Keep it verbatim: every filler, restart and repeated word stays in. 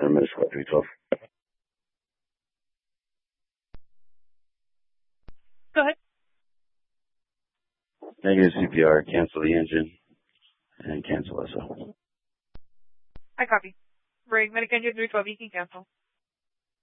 Paramedic Squad three twelve. Go ahead. Negative C P R, cancel the engine, and cancel S O. I copy. Bring Medic Engine three twelve, you can cancel.